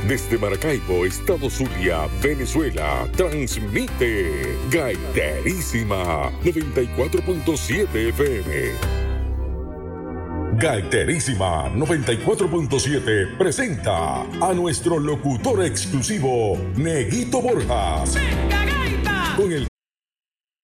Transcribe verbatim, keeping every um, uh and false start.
Desde Maracaibo, Estado Zulia, Venezuela, transmite Gaiterísima noventa y cuatro punto siete F M. Gaiterísima noventa y cuatro punto siete presenta a nuestro locutor exclusivo, Neguito Borjas. Con el